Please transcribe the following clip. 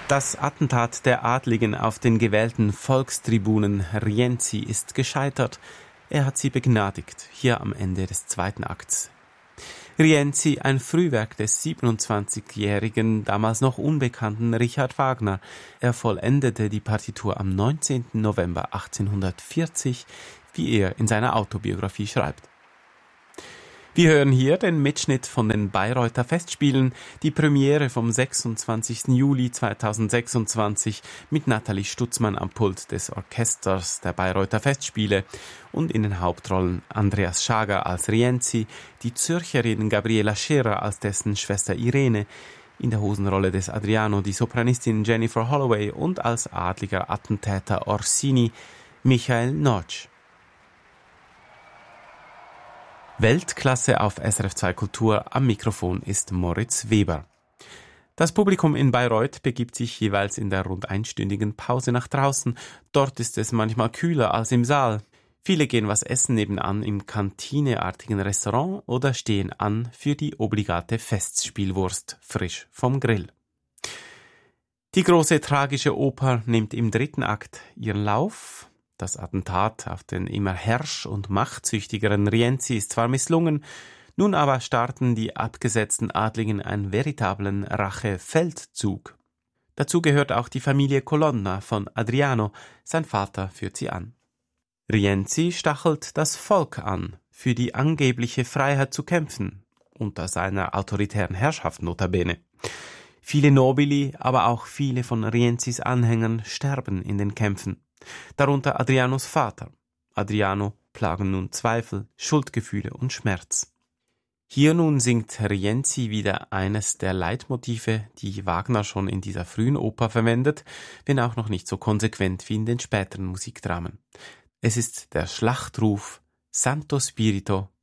Das Attentat der Adligen auf den gewählten Volkstribunen Rienzi ist gescheitert. Er hat sie begnadigt, hier am Ende des zweiten Akts. Rienzi, ein Frühwerk des 27-jährigen, damals noch unbekannten Richard Wagner. Er vollendete die Partitur am 19. November 1840, wie er in seiner Autobiografie schreibt. Wir hören hier den Mitschnitt von den Bayreuther Festspielen, die Premiere vom 26. Juli 2026 mit Nathalie Stutzmann am Pult des Orchesters der Bayreuther Festspiele und in den Hauptrollen Andreas Schager als Rienzi, die Zürcherin Gabriela Scherer als dessen Schwester Irene, in der Hosenrolle des Adriano die Sopranistin Jennifer Holloway und als adliger Attentäter Orsini Michael Notch. Weltklasse auf SRF 2 Kultur, am Mikrofon ist Moritz Weber. Das Publikum in Bayreuth begibt sich jeweils in der rund einstündigen Pause nach draußen. Dort ist es manchmal kühler als im Saal. Viele gehen was essen nebenan im kantineartigen Restaurant oder stehen an für die obligate Festspielwurst, frisch vom Grill. Die große tragische Oper nimmt im dritten Akt ihren Lauf. Das Attentat auf den immer herrsch- und machtsüchtigeren Rienzi ist zwar misslungen, nun aber starten die abgesetzten Adligen einen veritablen Rache-Feldzug. Dazu gehört auch die Familie Colonna von Adriano, sein Vater führt sie an. Rienzi stachelt das Volk an, für die angebliche Freiheit zu kämpfen, unter seiner autoritären Herrschaft notabene. Viele Nobili, aber auch viele von Rienzis Anhängern sterben in den Kämpfen. Darunter Adrianos Vater. Adriano plagen nun Zweifel, Schuldgefühle und Schmerz. Hier nun singt Rienzi wieder eines der Leitmotive, die Wagner schon in dieser frühen Oper verwendet, wenn auch noch nicht so konsequent wie in den späteren Musikdramen. Es ist der Schlachtruf Santo Spirito